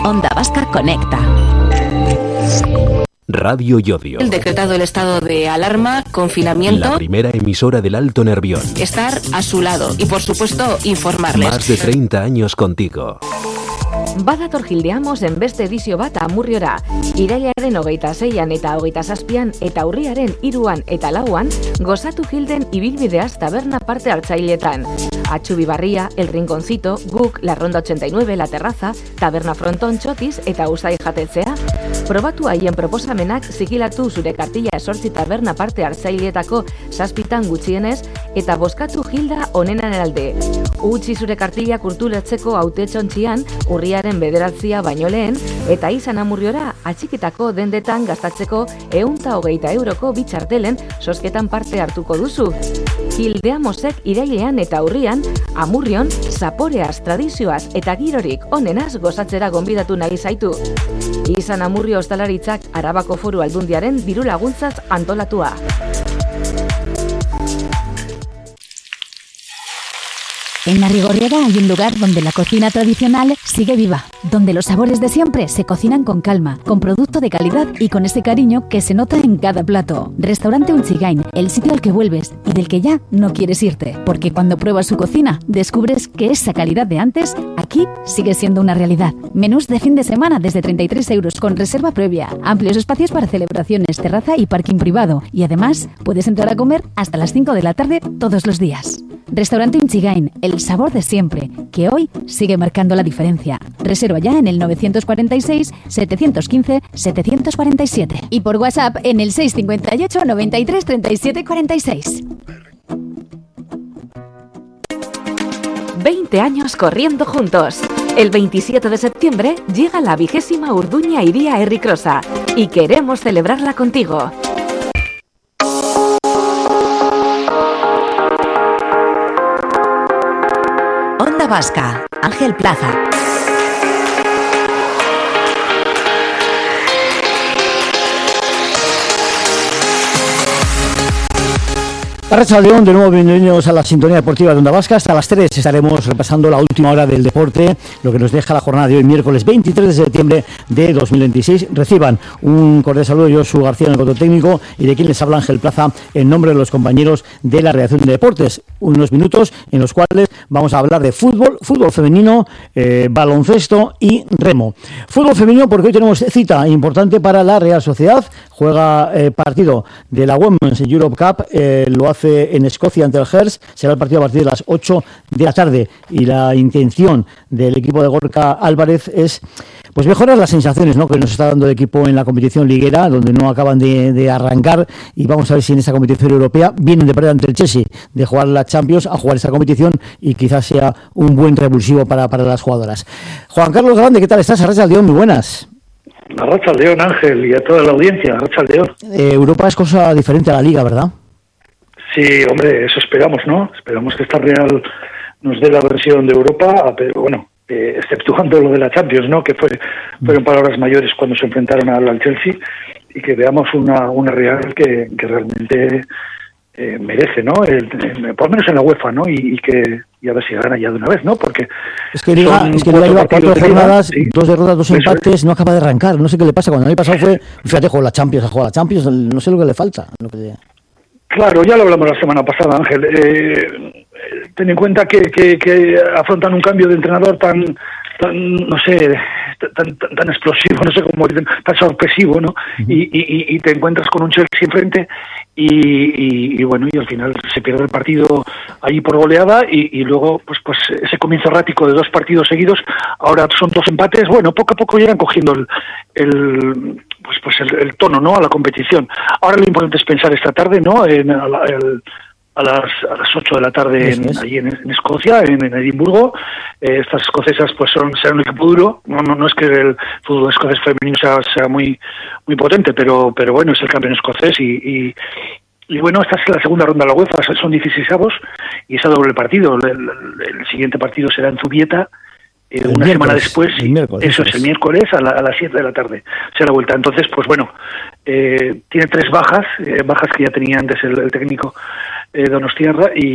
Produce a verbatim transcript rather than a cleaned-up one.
Onda Vasca Conecta. Radio Llodio. El decretado el estado de alarma, confinamiento. La primera emisora del Alto Nervión. Estar a su lado y, por supuesto, informarles. Más de treinta años contigo. Badator gildeamos en beste edizio bat Amurriora. Irailaren hogeita seian eta hogeita zazpian eta urriaren hiruan eta lauan gozatu gilden ibilbideaz taberna parte hartzailetan. Atxubi Barria, El Rinconcito, Guk, La Ronda ochenta y nueve, La Terraza, Taberna Fronton, Txotiz eta Usai jatetzea. Probatu haien proposamenak zigilatu zure kartilla esortzi taberna parte hartzaileetako zazpitan gutxienez eta bozkatu gilda onenan alde. Utzi zure kartilla kulturatzeko hautetxontzian urriaren bederatzia baino lehen eta izan Amurriora atxikitako dendetan gastatzeko ehunta hogeita euroko bitxartelen sosketan parte hartuko duzu. Gildeamosek irailean eta urrian Amurrion zaporeaz, tradizioaz eta girorik onenaz gozatzera gonbidatu nahi zaitu. Izan Amurrio Ostalaritzak Arabako Foru Aldundiaren diru laguntzaz antolatua. En Arrigorriaga hay un lugar donde la cocina tradicional sigue viva, donde los sabores de siempre se cocinan con calma, con producto de calidad y con ese cariño que se nota en cada plato. Restaurante Unchigain, el sitio al que vuelves y del que ya no quieres irte, porque cuando pruebas su cocina descubres que esa calidad de antes aquí sigue siendo una realidad. Menús de fin de semana desde treinta y tres euros con reserva previa, amplios espacios para celebraciones, terraza y parking privado, y además puedes entrar a comer hasta las cinco de la tarde todos los días. Restaurante Unchigain, el sabor de siempre, que hoy sigue marcando la diferencia. Reserva ya en el novecientos cuarenta y seis, setecientos quince, setecientos cuarenta y siete y por WhatsApp en el seiscientos cincuenta y ocho, noventa y tres, treinta y siete, cuarenta y seis. veinte años corriendo juntos. El veintisiete de septiembre llega la vigésima Urduña Iría Herricrosa y queremos celebrarla contigo. Onda Vasca, Ángel Plaza. Arratsaldeón, de nuevo bienvenidos a la sintonía deportiva de Onda Vasca. Hasta las tres estaremos repasando la última hora del deporte, lo que nos deja la jornada de hoy, miércoles veintitrés de septiembre de dos mil veintiséis. Reciban un cordial saludo de Josu García en el control técnico y de quien les habla Ángel Plaza en nombre de los compañeros de la redacción de deportes. Unos minutos en los cuales vamos a hablar de fútbol, fútbol femenino, eh, baloncesto y remo. Fútbol femenino porque hoy tenemos cita importante para la Real Sociedad. Juega eh, partido de la Women's Europe Cup, eh, lo hace en Escocia ante el Hearts. Será el partido a partir de las ocho de la tarde y la intención del equipo de Gorka Álvarez es pues mejorar las sensaciones, ¿no?, que nos está dando el equipo en la competición liguera, donde no acaban de, de arrancar, y vamos a ver si en esa competición europea vienen de perder ante el Chelsea, de jugar la Champions a jugar esa competición, y quizás sea un buen revulsivo para, para las jugadoras. Juan Carlos Grande, ¿qué tal estás? Arratsaldeón, muy buenas. Arratsaldeón, Ángel, y a toda la audiencia. Arratsaldeón. Eh, Europa es cosa diferente a la Liga, ¿verdad? Sí, hombre, eso esperamos, ¿no? Esperamos que esta Real nos dé la versión de Europa, pero bueno, eh, exceptuando lo de la Champions, ¿no?, que fue, fueron palabras mayores cuando se enfrentaron al, al Chelsea, y que veamos una, una Real que, que realmente eh, merece, ¿no?, el, el, por lo menos en la UEFA, ¿no?, y, y que y a ver si gana ya de una vez, ¿no?, porque es que Liga, es que Liga lleva cuatro jornadas, sí, dos derrotas, dos empates, no acaba de arrancar, no sé qué le pasa. Cuando el año pasado fue, fíjate, jugó la Champions, ha jugado la Champions, no sé lo que le falta, lo que... Claro, ya lo hablamos la semana pasada, Ángel. Eh, ten en cuenta que, que, que afrontan un cambio de entrenador tan, tan no sé, tan, tan, tan explosivo, no sé cómo dicen, tan sorpresivo, ¿no? Uh-huh. Y, y, y te encuentras con un Chelsea enfrente y, y, y bueno, y al final se pierde el partido ahí por goleada y, y luego pues pues ese comienzo errático de dos partidos seguidos, ahora son dos empates. Bueno, poco a poco llegan cogiendo el, el pues pues el, el tono, ¿no?, a la competición. Ahora lo importante es pensar esta tarde, ¿no?, en a, la, el, a las a las ocho de la tarde en, allí en, en Escocia, en, en Edimburgo. Eh, estas escocesas pues son serán un equipo duro. No, no no es que el fútbol escocés femenino sea, sea muy muy potente, pero pero bueno, es el campeón escocés y, y Y bueno, esta es la segunda ronda de la UEFA, son dieciseisavos y es a doble partido. El, el, el siguiente partido será en Zubieta, eh, una semana después, eso es el miércoles a, la, a las siete de la tarde, será la vuelta. Entonces, pues bueno, eh, tiene tres bajas, eh, bajas que ya tenía antes el, el técnico eh, Donostiarra, y,